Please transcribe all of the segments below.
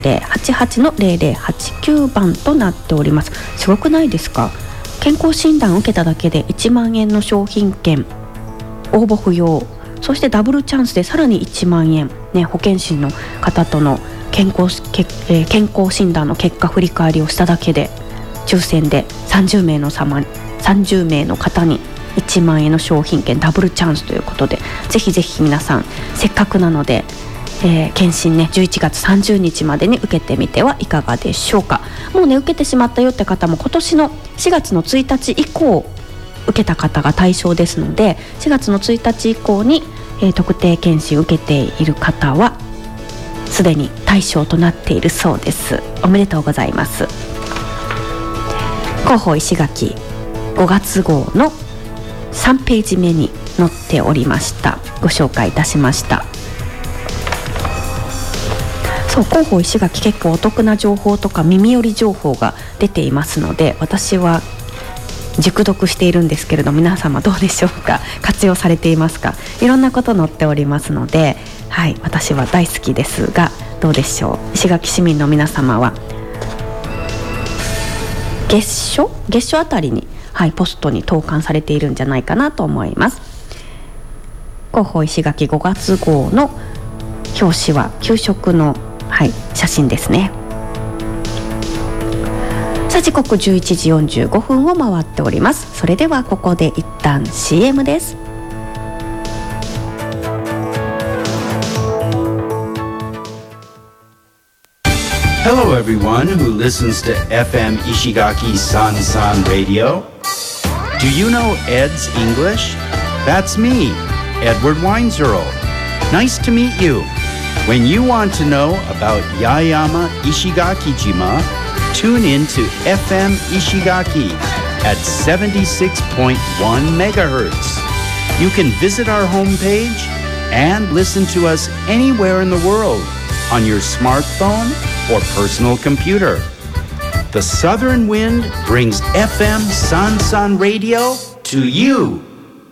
088-0089番となっております。すごくないですか？健康診断を受けただけで1万円の商品券、応募不要、そしてダブルチャンスでさらに1万円、保健師の方との健康診断の結果振り返りをしただけで抽選で30名の方に1万円の商品券、ダブルチャンスということで、ぜひぜひ皆さんせっかくなので、検診11月30日までに受けてみてはいかがでしょうか。もう受けてしまったよって方も今年の4月の1日以降受けた方が対象ですので、4月の1日以降に、特定検診を受けている方はすでに対象となっているそうです。おめでとうございます。広報石垣5月号の3ページ目に載っておりました。ご紹介いたしました。そう、広報石垣結構お得な情報とか耳寄り情報が出ていますので、私は熟読しているんですけれど、皆様どうでしょうか？活用されていますか？いろんなこと載っておりますので、はい、私は大好きですが、どうでしょう？石垣市民の皆様は月初あたりに、ポストに投函されているんじゃないかなと思います。広報石垣5月号の表紙は給食の、写真ですね。さあ、時刻11時45分を回っております。それではここで一旦 CM です。 Hello everyone who listens to FM Ishigaki San Radio. Do you know Ed's English? That's me, Edward Weinzierl. Nice to meet you. When you want to know about Yaeyama Ishigaki-jima, tune in to FM Ishigaki at 76.1 megahertz. You can visit our homepage and listen to us anywhere in the world on your smartphone or personal computer. The Southern Wind brings FM San Radio to you.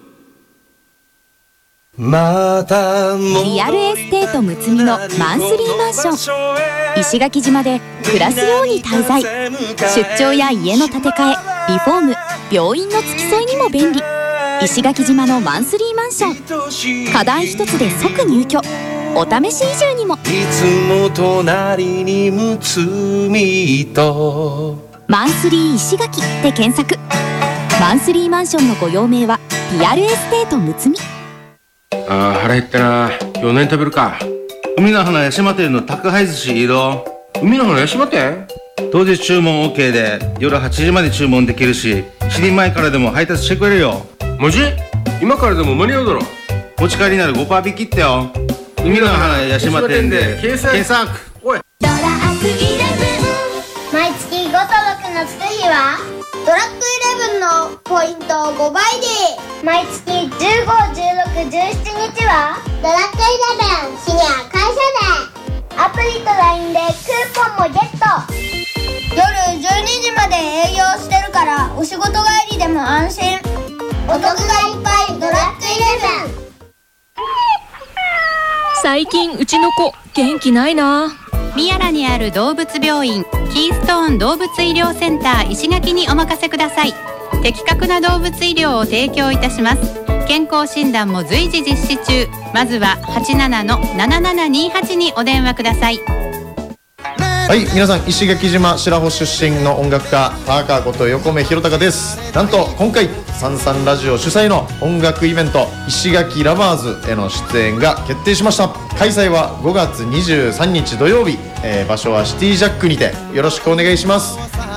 リアルエステートむつみのマンスリーマンション、石垣島で暮らすように滞在。出張や家の建て替え、リフォーム、病院の付き添いにも便利。石垣島のマンスリーマンション、課題一つで即入居、お試し移住にも。いつも隣にむつみとマンスリー石垣で検索。マンスリーマンションのご用命はリアルエステートむつみ。 腹減ったな。今日何食べるか。海の花八島店の宅配寿司いいろ。海の花八島店？当日注文 OK で夜8時まで注文できるし、7時前からでも配達してくれるよ。マジ？今からでも間に合うだろ。持ち帰りなら 5% 引きってよ。海の花八島店で検索。おい、 ドラッグイレブン、毎月5と6のつく日はドラッグイレブンのポイントを5倍で、毎月15、16、17日はドラッグイレブンシニア感謝デー。アプリと LINE でクーポンもゲット。夜12時まで営業してるから、お仕事帰りでも安心。お得がいっぱいドラッグイレブン。 最近うちの子元気ないな。 宮良にある動物病院キーストーン動物医療センター石垣にお任せください。的確な動物医療を提供いたします。健康診断も随時実施中。まずは 87-7728 にお電話ください。 はい、皆さん、石垣島白穂出身の音楽家パーカーこと横目弘隆です。なんと今回サンサンラジオ主催の音楽イベント石垣ラバーズへの出演が決定しました。開催は5月23日土曜日、場所はシティジャックにてよろしくお願いします。